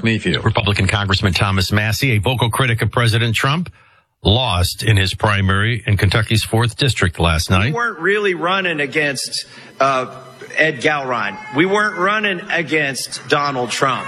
Mark Mayfield. Republican Congressman Thomas Massie, a vocal critic of President Trump, lost in his primary in Kentucky's 4th District last night. We weren't really running against Ed Gallrein. We weren't running against Donald Trump.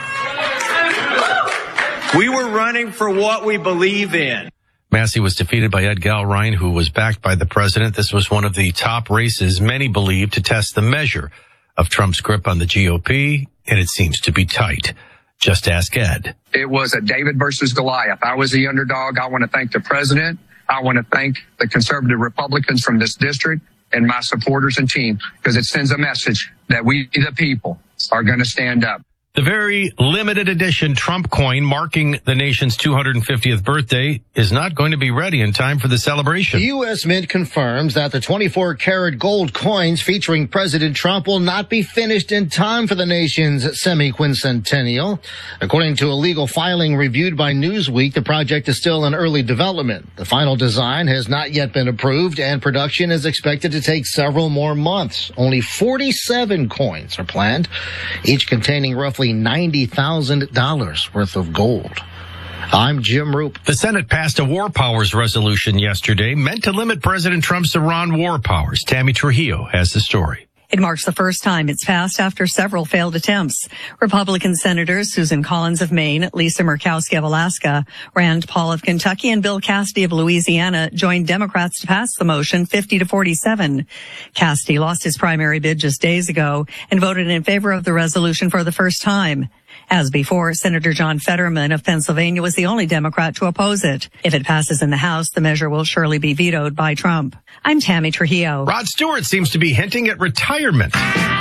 We were running for what we believe in. Massie was defeated by Ed Gallrein, who was backed by the president. This was one of the top races many believe to test the measure of Trump's grip on the GOP, and it seems to be tight. Just ask Ed. It was a David versus Goliath. I was the underdog. I want to thank the president. I want to thank the conservative Republicans from this district and my supporters and team, because it sends a message that we, the people, are going to stand up. The very limited edition Trump coin marking the nation's 250th birthday is not going to be ready in time for the celebration. The U.S. Mint confirms that the 24-karat gold coins featuring President Trump will not be finished in time for the nation's semi-quincentennial. According to a legal filing reviewed by Newsweek, the project is still in early development. The final design has not yet been approved, and production is expected to take several more months. Only 47 coins are planned, each containing roughly $90,000 worth of gold. I'm Jim Roop. The Senate passed a war powers resolution yesterday meant to limit President Trump's Iran war powers. Tammy Trujillo has the story. It marks the first time it's passed after several failed attempts. Republican Senators Susan Collins of Maine, Lisa Murkowski of Alaska, Rand Paul of Kentucky, and Bill Cassidy of Louisiana joined Democrats to pass the motion 50-47. Cassidy lost his primary bid just days ago and voted in favor of the resolution for the first time. As before, Senator John Fetterman of Pennsylvania was the only Democrat to oppose it. If it passes in the House, the measure will surely be vetoed by Trump. I'm Tammy Trujillo. Rod Stewart seems to be hinting at retirement.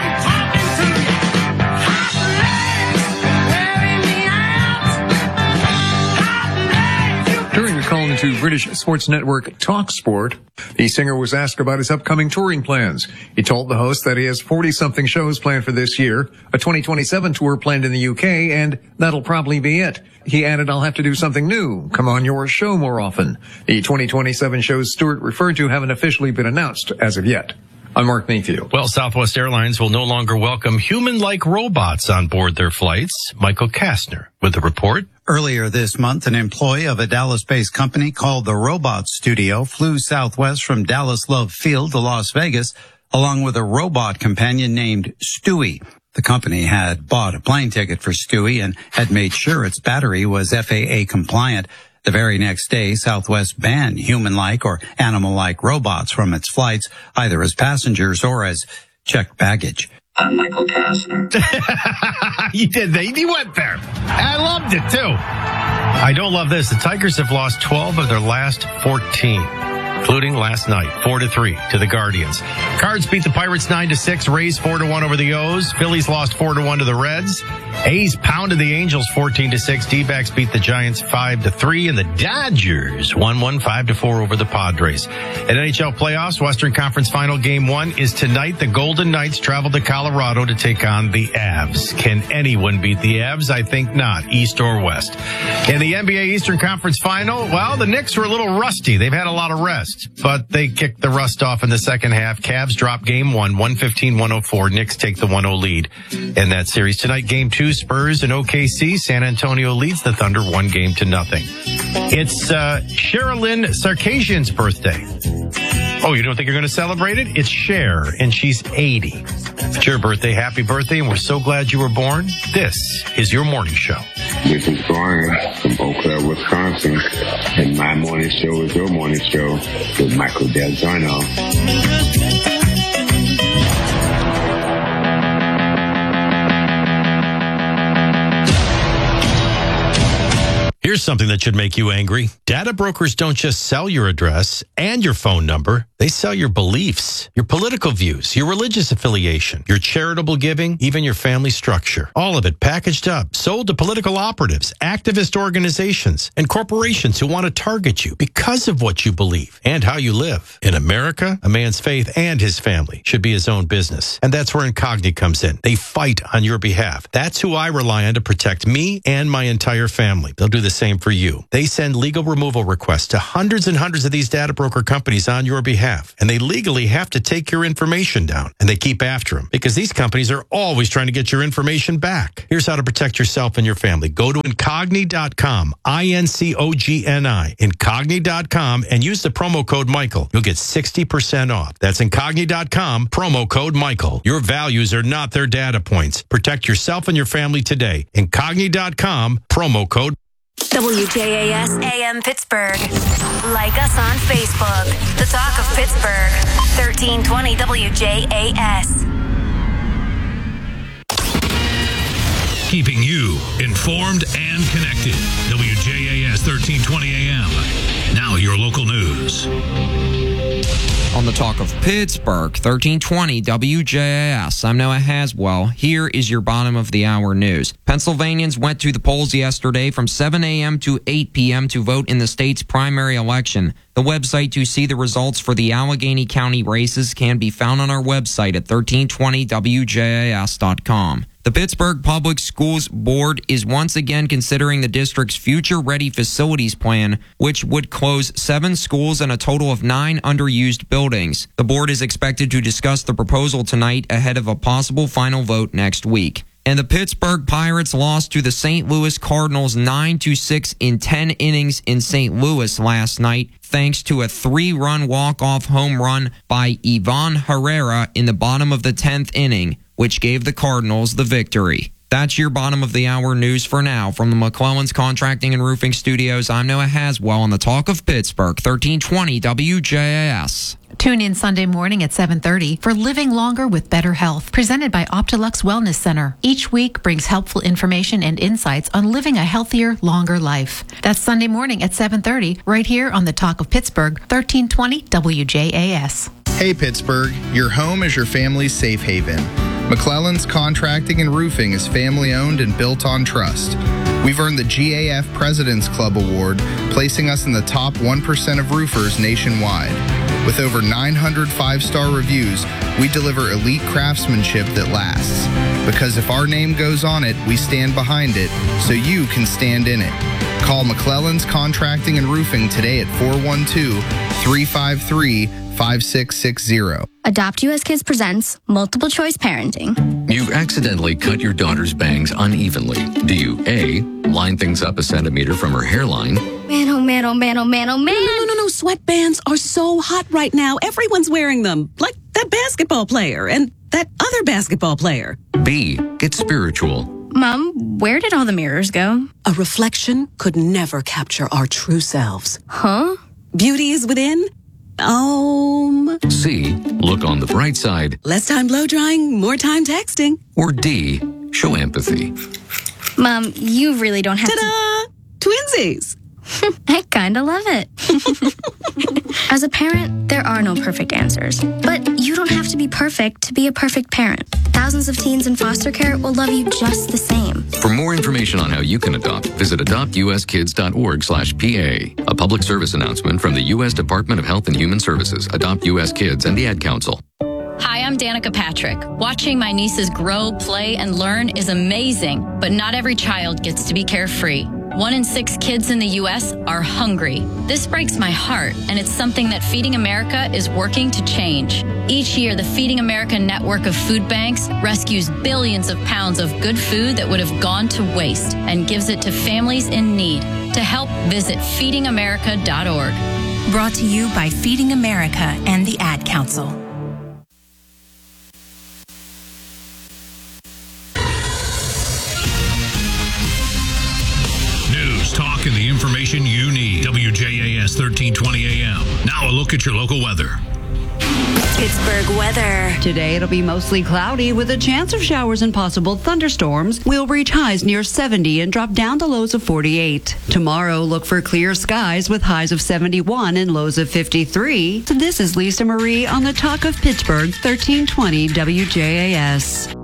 During a call into British sports network TalkSport, the singer was asked about his upcoming touring plans. He told the host that he has 40-something shows planned for this year, a 2027 tour planned in the UK, and that'll probably be it. He added, I'll have to do something new, come on your show more often. The 2027 shows Stewart referred to haven't officially been announced as of yet. I'm Mark Mayfield. Well, Southwest Airlines will no longer welcome human-like robots on board their flights. Michael Kastner with the report. Earlier this month, an employee of a Dallas-based company called the Robot Studio flew Southwest from Dallas Love Field to Las Vegas, along with a robot companion named Stewie. The company had bought a plane ticket for Stewie and had made sure its battery was FAA compliant. The very next day, Southwest banned human-like or animal-like robots from its flights, either as passengers or as checked baggage. I'm Michael Kastner. You did that. You went there. I loved it, too. I don't love this. The Tigers have lost 12 of their last 14, including last night, 4-3 to the Guardians. Cards beat the Pirates 9-6. Rays 4-1 over the O's. Phillies lost 4-1 to the Reds. A's pounded the Angels 14-6. D-backs beat the Giants 5-3. And the Dodgers won 5-4 over the Padres. At NHL playoffs, Western Conference Final Game 1 is tonight. The Golden Knights travel to Colorado to take on the Avs. Can anyone beat the Avs? I think not, east or west. In the NBA Eastern Conference Final, well, the Knicks were a little rusty. They've had a lot of rest, but they kicked the rust off in the second half. Cavs drop Game 1, 115-104. Knicks take the 1-0 lead in that series. Tonight, Game 2, Spurs and OKC. San Antonio leads the Thunder 1-0. It's Sherilyn Sarkisian's birthday. Oh, you don't think you're going to celebrate it? It's Cher, and she's 80. It's your birthday. Happy birthday, and we're so glad you were born. This is your morning show. This is Brian from Eau Claire, Wisconsin, and my morning show is your morning show with Michael Del Giorno. Here's something that should make you angry. Data brokers don't just sell your address and your phone number. They sell your beliefs, your political views, your religious affiliation, your charitable giving, even your family structure. All of it packaged up, sold to political operatives, activist organizations, and corporations who want to target you because of what you believe and how you live. In America, a man's faith and his family should be his own business. And that's where Incogni comes in. They fight on your behalf. That's who I rely on to protect me and my entire family. They'll do the same for you. They send legal removal requests to hundreds and hundreds of these data broker companies on your behalf. have. And they legally have to take your information down. And they keep after them because these companies are always trying to get your information back. Here's how to protect yourself and your family. Go to Incogni.com, INCOGNI, Incogni.com, and use the promo code Michael. You'll get 60% off. That's Incogni.com, promo code Michael. Your values are not their data points. Protect yourself and your family today. Incogni.com, promo code WJAS AM Pittsburgh. Like us on Facebook. The Talk of Pittsburgh. 1320 WJAS. Keeping you informed and connected. WJAS 1320 AM. Now your local news. On the Talk of Pittsburgh, 1320 WJAS. I'm Noah Haswell. Here is your bottom of the hour news. Pennsylvanians went to the polls yesterday from 7 a.m. to 8 p.m. to vote in the state's primary election. The website to see the results for the Allegheny County races can be found on our website at 1320wjas.com. The Pittsburgh Public Schools Board is once again considering the district's future-ready facilities plan, which would close 7 schools and a total of 9 underused buildings. The board is expected to discuss the proposal tonight ahead of a possible final vote next week. And the Pittsburgh Pirates lost to the St. Louis Cardinals 9-6 in 10 innings in St. Louis last night, thanks to a 3-run walk-off home run by Ivan Herrera in the bottom of the 10th inning, which gave the Cardinals the victory. That's your bottom of the hour news for now. From the McClellan's Contracting and Roofing Studios, I'm Noah Haswell on the Talk of Pittsburgh, 1320 WJAS. Tune in Sunday morning at 7:30 for Living Longer with Better Health, presented by Optilux Wellness Center. Each week brings helpful information and insights on living a healthier, longer life. That's Sunday morning at 7:30 right here on the Talk of Pittsburgh, 1320 WJAS. Hey Pittsburgh, your home is your family's safe haven. McClellan's Contracting and Roofing is family-owned and built on trust. We've earned the GAF President's Club Award, placing us in the top 1% of roofers nationwide. With over 900 5-star reviews, we deliver elite craftsmanship that lasts. Because if our name goes on it, we stand behind it, so you can stand in it. Call McClellan's Contracting and Roofing today at 412-353-5660. Adopt US Kids presents Multiple Choice Parenting. You accidentally cut your daughter's bangs unevenly. Do you A, line things up a centimeter from her hairline? Man, oh man, oh man, oh man, oh man. No. Sweatbands are so hot right now. Everyone's wearing them. Like that basketball player and that other basketball player. B, get spiritual. Mom, where did all the mirrors go? A reflection could never capture our true selves. Huh? Beauty is within. C, look on the bright side. Less time blow drying, more time texting. Or D, show empathy. Mom, you really don't have Ta-da! Twinsies! I kind of love it. As a parent, there are no perfect answers. But you don't have to be perfect to be a perfect parent. Thousands of teens in foster care will love you just the same. For more information on how you can adopt, visit adoptuskids.org/PA. A public service announcement from the U.S. Department of Health and Human Services, Adopt U.S. Kids, and the Ad Council. Hi, I'm Danica Patrick. Watching my nieces grow, play, and learn is amazing, but not every child gets to be carefree. 1 in 6 kids in the U.S. are hungry. This breaks my heart, and it's something that Feeding America is working to change. Each year, the Feeding America network of food banks rescues billions of pounds of good food that would have gone to waste and gives it to families in need. To help, visit feedingamerica.org. Brought to you by Feeding America and the Ad Council. Talk and the information you need. WJAS 1320 AM. Now a look at your local weather. Pittsburgh weather. Today it'll be mostly cloudy with a chance of showers and possible thunderstorms. We'll reach highs near 70 and drop down to lows of 48. Tomorrow, look for clear skies with highs of 71 and lows of 53. This is Lisa Marie on the Talk of Pittsburgh, 1320 WJAS.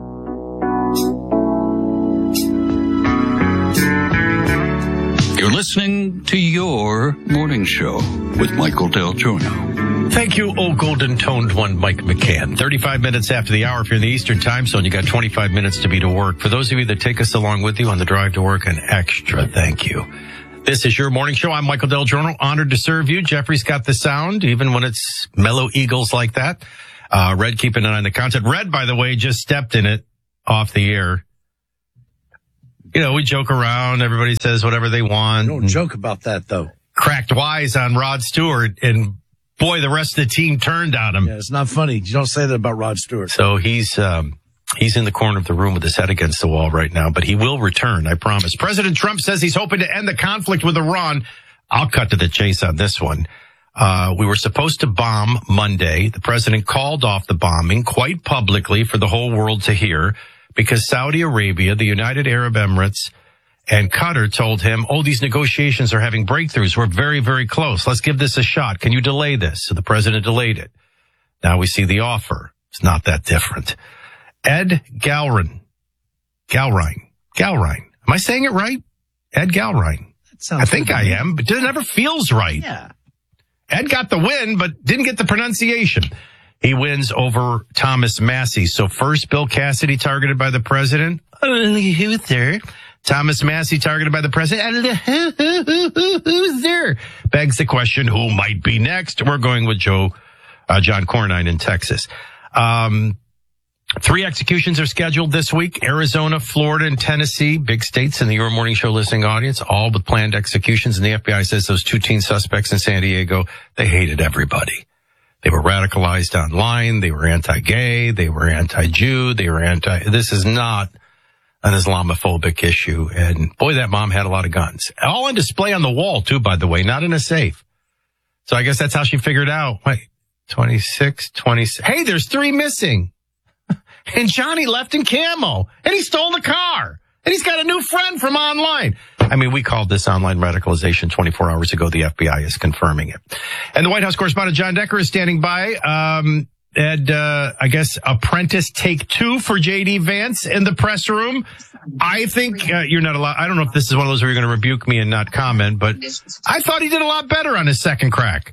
You're listening to your morning show with Michael Del Giorno. Thank you, old golden-toned one, Mike McCann. 35 minutes after the hour if you're in the Eastern time zone. You got 25 minutes to be to work. For those of you that take us along with you on the drive to work, an extra thank you. This is your morning show. I'm Michael Del Giorno. Honored to serve you. Jeffrey's got the sound, even when it's mellow eagles like that. Red keeping an eye on the content. Red, by the way, just stepped in it off the air. You know, we joke around. Everybody says whatever they want. Don't joke about that, though. Cracked wise on Rod Stewart, and boy, the rest of the team turned on him. Yeah, it's not funny. You don't say that about Rod Stewart. So he's in the corner of the room with his head against the wall right now, but he will return, I promise. President Trump says he's hoping to end the conflict with Iran. I'll cut to the chase on this one. We were supposed to bomb Monday. The president called off the bombing quite publicly for the whole world to hear because Saudi Arabia, the United Arab Emirates, and Qatar told him, these negotiations are having breakthroughs. We're very, very close. Let's give this a shot. Can you delay this? So the president delayed it. Now we see the offer. It's not that different. Ed Galrine. Am I saying it right? Ed Galrine. I think I am, but it never feels right. Yeah. Ed got the win, but didn't get the pronunciation. He wins over Thomas Massie. So first, Bill Cassidy targeted by the president. Who's there? Thomas Massie targeted by the president. Who's there? Begs the question, who might be next? We're going with John Cornyn in Texas. 3 executions are scheduled this week. Arizona, Florida, and Tennessee, big states in the Your Morning Show listening audience, all with planned executions. And the FBI says those 2 teen suspects in San Diego, they hated everybody. They were radicalized online. They were anti-gay. They were anti-Jew. This is not an Islamophobic issue. And boy, that mom had a lot of guns. All on display on the wall, too, by the way, not in a safe. So I guess that's how she figured out. Wait, 26. Hey, there's 3 missing. And Johnny left in camo. And he stole the car. And he's got a new friend from online. I mean, we called this online radicalization 24 hours ago. The FBI is confirming it. And the White House correspondent John Decker is standing by. I guess apprentice take 2 for J.D. Vance in the press room. I think you're not allowed. I don't know if this is one of those where you're going to rebuke me and not comment, but I thought he did a lot better on his second crack.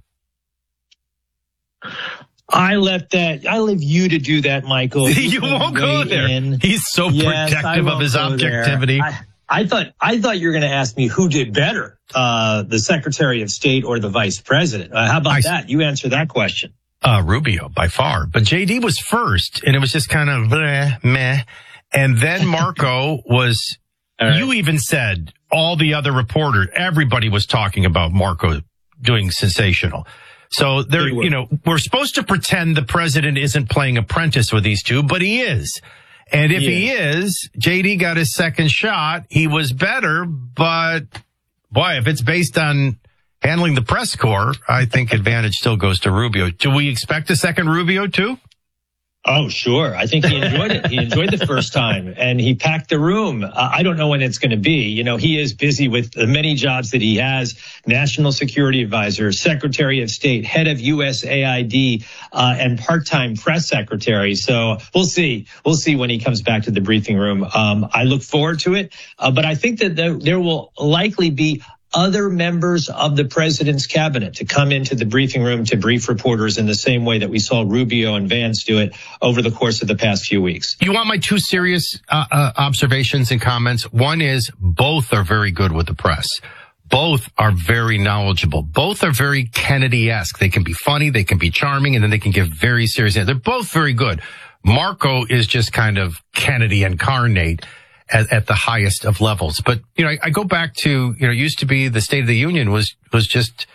I leave you to do that, Michael. You won't go there. He's so protective of his objectivity. I thought you were going to ask me who did better, the Secretary of State or the Vice President. How about that? You answer that question. Rubio, by far. But JD was first, and it was just kind of meh. And then Marco was, right. You even said all the other reporters, everybody was talking about Marco doing sensational. So there, we're supposed to pretend the president isn't playing apprentice with these 2, but he is. And if he is, JD got his second shot. He was better, but boy, if it's based on handling the press corps, I think advantage still goes to Rubio. Do we expect a second Rubio too? Oh, sure. I think he enjoyed it. He enjoyed the first time, and he packed the room. I don't know when it's going to be. He is busy with the many jobs that he has: National Security Advisor, Secretary of State, head of USAID, and part-time press secretary. So we'll see. We'll see when he comes back to the briefing room. I look forward to it, but I think that there will likely be other members of the president's cabinet to come into the briefing room to brief reporters in the same way that we saw Rubio and Vance do it over the course of the past few weeks. You want my 2 serious observations and comments? One is both are very good with the press. Both are very knowledgeable. Both are very Kennedy-esque. They can be funny, they can be charming, and then they can give very serious answers. They're both very good. Marco is just kind of Kennedy incarnate at the highest of levels. But, I go back to, used to be the State of the Union was just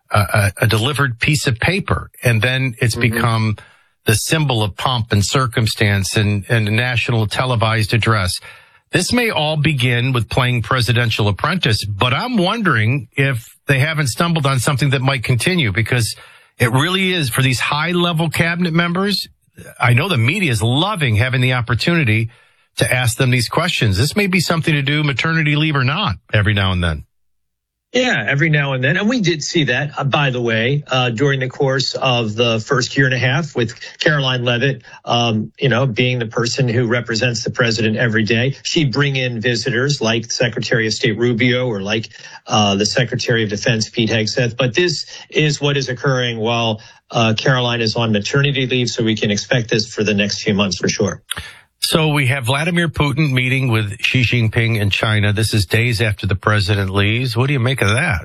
a delivered piece of paper. And then it's become the symbol of pomp and circumstance and a national televised address. This may all begin with playing presidential apprentice, but I'm wondering if they haven't stumbled on something that might continue, because it really is for these high level cabinet members. I know the media is loving having the opportunity to ask them these questions. This may be something to do, maternity leave or not, every now and then. Yeah, every now and then. And we did see that, by the way, during the course of the first year and a half with Caroline Leavitt, being the person who represents the president every day. She'd bring in visitors like Secretary of State Rubio or like the Secretary of Defense Pete Hegseth. But this is what is occurring while Caroline is on maternity leave, so we can expect this for the next few months for sure. So we have Vladimir Putin meeting with Xi Jinping in China. This is days after the president leaves. What do you make of that?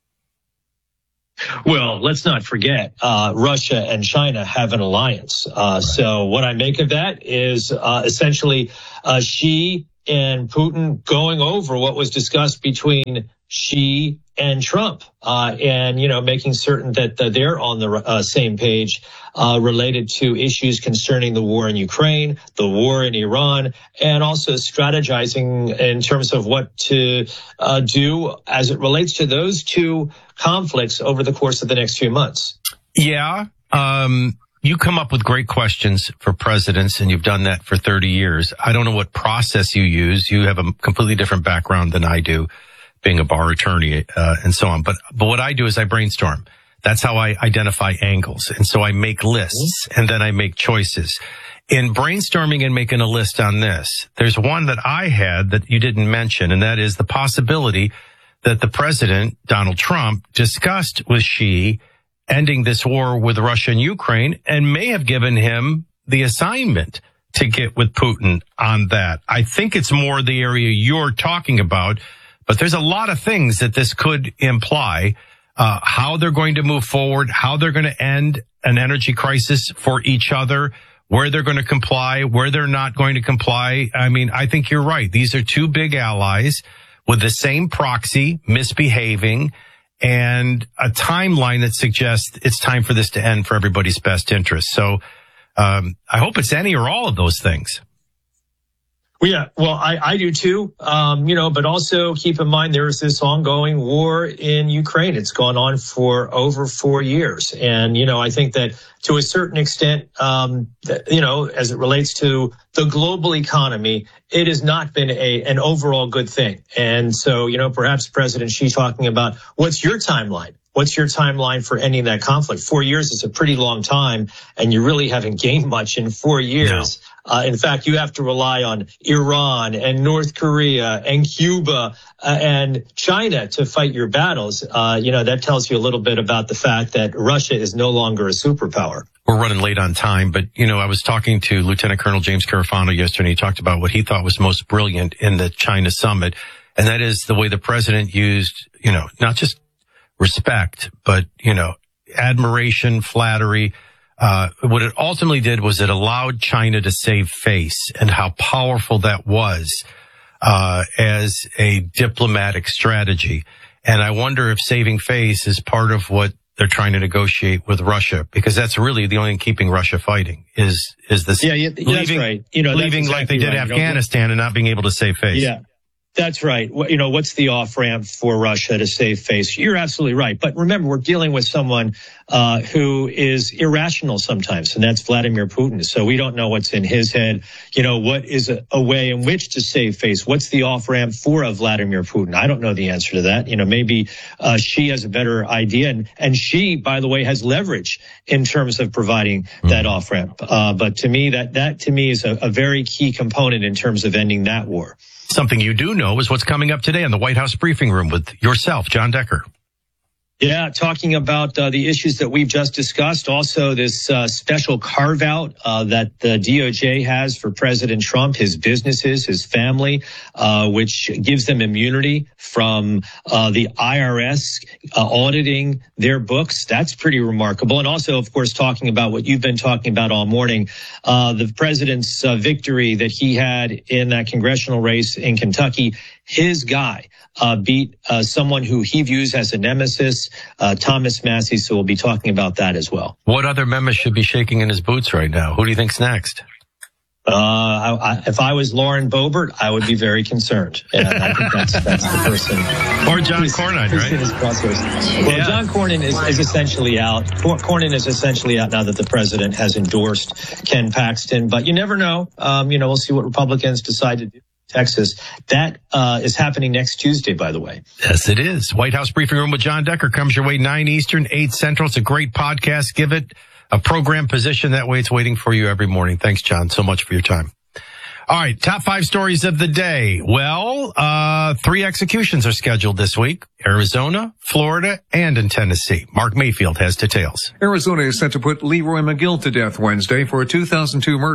Well, let's not forget, Russia and China have an alliance. So what I make of that is essentially Xi and Putin going over what was discussed between Xi and Trump, and, making certain that they're on the same page related to issues concerning the war in Ukraine, the war in Iran, and also strategizing in terms of what to do as it relates to those two conflicts over the course of the next few months. Yeah. You come up with great questions for presidents, and you've done that for 30 years. I don't know what process you use. You have a completely different background than I do, being a bar attorney, and so on. But what I do is I brainstorm. That's how I identify angles. And so I make lists, and then I make choices. In brainstorming and making a list on this, there's one that I had that you didn't mention, and that is the possibility that the president, Donald Trump, discussed with Xi ending this war with Russia and Ukraine, and may have given him the assignment to get with Putin on that. I think it's more the area you're talking about, but there's a lot of things that this could imply, how they're going to move forward, how they're going to end an energy crisis for each other, where they're going to comply, where they're not going to comply. I mean, I think you're right. These are two big allies with the same proxy misbehaving, and a timeline that suggests it's time for this to end for everybody's best interest. So I hope it's any or all of those things. Yeah, well, I do too, but also keep in mind there is this ongoing war in Ukraine. It's gone on for over 4 years. And, I think that to a certain extent, as it relates to the global economy, it has not been an overall good thing. And so, perhaps President Xi talking about what's your timeline? What's your timeline for ending that conflict? 4 years is a pretty long time, and you really haven't gained much in 4 years. No. In fact, you have to rely on Iran and North Korea and Cuba and China to fight your battles. That tells you a little bit about the fact that Russia is no longer a superpower. We're running late on time, but, I was talking to Lieutenant Colonel James Carafano yesterday. He talked about what he thought was most brilliant in the China summit, and that is the way the president used, not just respect, but, admiration, flattery. What it ultimately did was it allowed China to save face, and how powerful that was as a diplomatic strategy. And I wonder if saving face is part of what they're trying to negotiate with Russia, because that's really the only thing keeping Russia fighting is this. Yeah, that's right. Leaving like they did Afghanistan and not being able to save face. Yeah. That's right. What's the off-ramp for Russia to save face? You're absolutely right. But remember, we're dealing with someone who is irrational sometimes, and that's Vladimir Putin. So we don't know what's in his head. What is a way in which to save face? What's the off-ramp for a Vladimir Putin? I don't know the answer to that. Maybe Xi has a better idea. And Xi, by the way, has leverage in terms of providing that off-ramp. But to me, that to me is a very key component in terms of ending that war. Something you do know is what's coming up today on the White House briefing room with yourself, John Decker. Yeah, talking about the issues that we've just discussed. Also, this special carve-out that the DOJ has for President Trump, his businesses, his family, which gives them immunity from the IRS auditing their books. That's pretty remarkable. And also, of course, talking about what you've been talking about all morning, the president's victory that he had in that congressional race in Kentucky. His guy beat someone who he views as a nemesis, Thomas Massie. So we'll be talking about that as well. What other members should be shaking in his boots right now? Who do you think's next? If I was Lauren Boebert, I would be very concerned. And I think that's the person. Or John Cornyn, right? Well, yeah. John Cornyn is essentially out. Cornyn is essentially out now that the president has endorsed Ken Paxton. But you never know. We'll see what Republicans decide to do. Texas. That is happening next Tuesday, by the way. Yes, it is. White House Briefing Room with John Decker comes your way 9 Eastern, 8 Central. It's a great podcast. Give it a program position. That way it's waiting for you every morning. Thanks, John, so much for your time. All right, top 5 stories of the day. Well, 3 executions are scheduled this week. Arizona, Florida, and in Tennessee. Mark Mayfield has details. Arizona is set to put Leroy McGill to death Wednesday for a 2002 murder where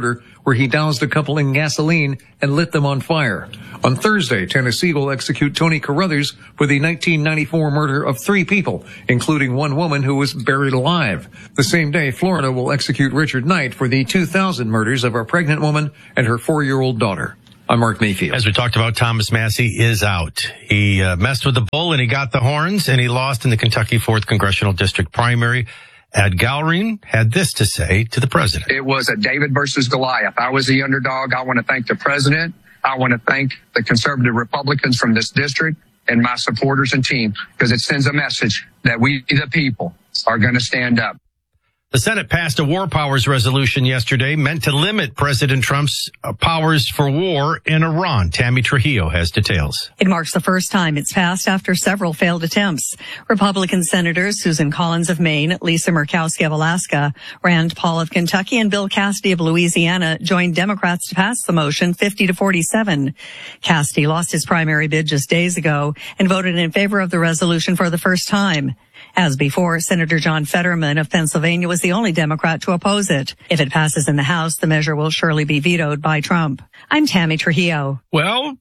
where he doused a couple in gasoline and lit them on fire. On Thursday, Tennessee will execute Tony Carruthers for the 1994 murder of 3 people, including one woman who was buried alive. The same day, Florida will execute Richard Knight for the 2000 murders of a pregnant woman and her 4-year-old daughter. I'm Mark Mayfield. As we talked about, Thomas Massie is out. He messed with the bull and he got the horns, and he lost in the Kentucky 4th Congressional District primary. Ed Galrine had this to say to the president. It was a David versus Goliath. I was the underdog. I want to thank the president. I want to thank the conservative Republicans from this district and my supporters and team, because it sends a message that we, the people, are going to stand up. The Senate passed a war powers resolution yesterday meant to limit President Trump's powers for war in Iran. Tammy Trujillo has details. It marks the first time it's passed after several failed attempts. Republican Senators Susan Collins of Maine, Lisa Murkowski of Alaska, Rand Paul of Kentucky, and Bill Cassidy of Louisiana joined Democrats to pass the motion 50-47. Cassidy lost his primary bid just days ago and voted in favor of the resolution for the first time. As before, Senator John Fetterman of Pennsylvania was the only Democrat to oppose it. If it passes in the House, the measure will surely be vetoed by Trump. I'm Tammy Trujillo. Well,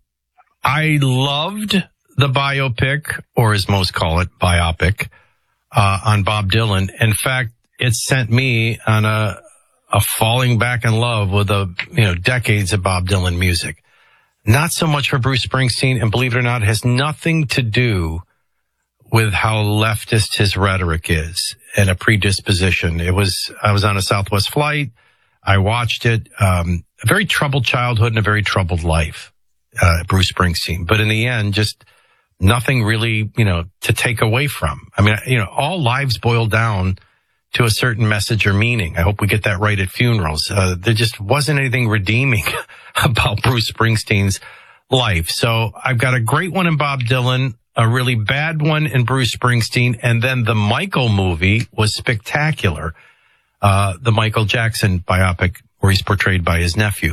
I loved the biopic, or as most call it, biopic, on Bob Dylan. In fact, it sent me on a falling back in love with decades of Bob Dylan music. Not so much for Bruce Springsteen, and believe it or not, it has nothing to do with how leftist his rhetoric is and a predisposition. I was on a Southwest flight. I watched it. A very troubled childhood and a very troubled life, Bruce Springsteen. But in the end, just nothing really, to take away from. I mean, all lives boil down to a certain message or meaning. I hope we get that right at funerals. There just wasn't anything redeeming about Bruce Springsteen's life. So I've got a great one in Bob Dylan, a really bad one in Bruce Springsteen, and then the Michael movie was spectacular. The Michael Jackson biopic where he's portrayed by his nephew.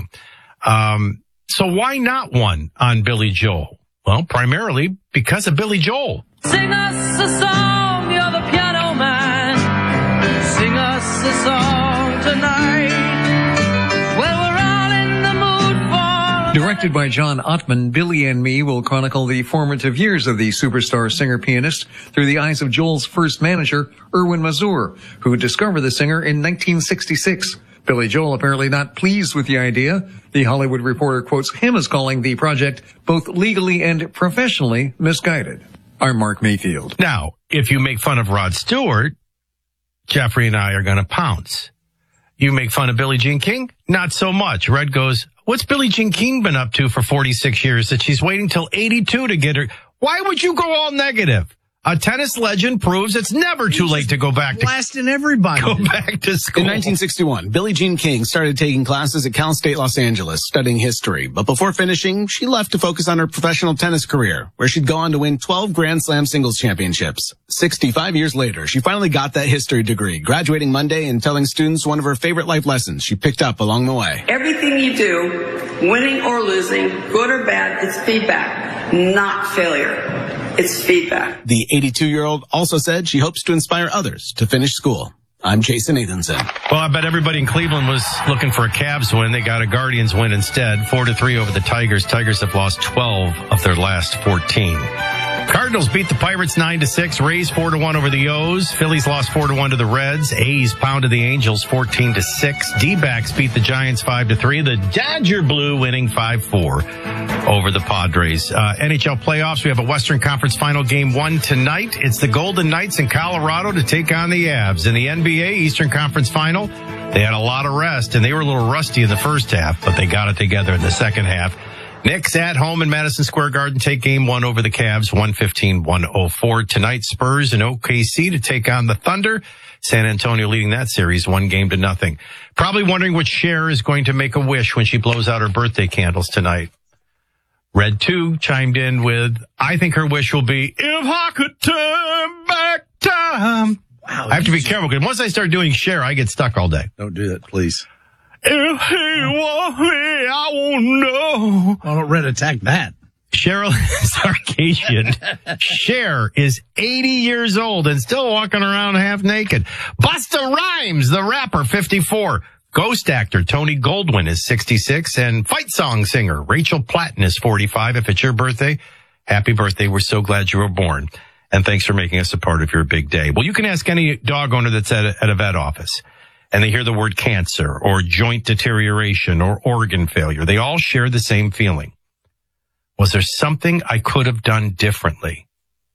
So why not one on Billy Joel? Well, primarily because of Billy Joel. Sing us a song, you're the piano man. Sing us a song tonight. Well, we're all in the mood for... Directed by John Ottman, Billy and Me will chronicle the formative years of the superstar singer-pianist through the eyes of Joel's first manager, Erwin Mazur, who discovered the singer in 1966. Billy Joel apparently not pleased with the idea. The Hollywood Reporter quotes him as calling the project both legally and professionally misguided. I'm Mark Mayfield. Now, if you make fun of Rod Stewart, Jeffrey and I are going to pounce. You make fun of Billie Jean King? Not so much. Red goes, what's Billie Jean King been up to for 46 years that she's waiting till 82 to get her? Why would you go all negative? A tennis legend proves it's never too late to go back to blasting everybody. Go back to school. In 1961, Billie Jean King started taking classes at Cal State Los Angeles, studying history. But before finishing, she left to focus on her professional tennis career, where she'd go on to win 12 Grand Slam singles championships. 65 years later, she finally got that history degree, graduating Monday and telling students one of her favorite life lessons she picked up along the way. Everything you do, winning or losing, good or bad, it's feedback, not failure. It's feedback. The 82-year-old also said she hopes to inspire others to finish school. I'm Jason Nathanson. Well, I bet everybody in Cleveland was looking for a Cavs win. They got a Guardians win instead, 4-3 over the Tigers. Tigers have lost 12 of their last 14. Cardinals beat the Pirates 9-6. Rays 4-1 over the O's. Phillies lost 4-1 to the Reds. A's pounded the Angels 14-6. D-backs beat the Giants 5-3. The Dodger Blue winning 5-4 over the Padres. NHL playoffs. We have a Western Conference Final Game 1 tonight. It's the Golden Knights in Colorado to take on the Avs. In the NBA Eastern Conference Final, they had a lot of rest, and they were a little rusty in the first half, but they got it together in the second half. Knicks at home in Madison Square Garden take game 1 over the Cavs, 115-104. Tonight, Spurs and OKC to take on the Thunder. San Antonio leading that series 1-0. Probably wondering which Cher is going to make a wish when she blows out her birthday candles tonight. Red 2 chimed in with, I think her wish will be, if I could turn back time. Wow, I have to be careful because once I start doing Cher, I get stuck all day. Don't do that, please. If he was here, I won't know. I don't Red attack that. Cheryl Sarkisian. Cher is 80 years old and still walking around half naked. Busta Rhymes, the rapper, 54. Ghost actor Tony Goldwyn is 66, and fight song singer Rachel Platten is 45. If it's your birthday, happy birthday. We're so glad you were born. And thanks for making us a part of your big day. Well, you can ask any dog owner that's at a vet office, and they hear the word cancer or joint deterioration or organ failure. They all share the same feeling. Was there something I could have done differently?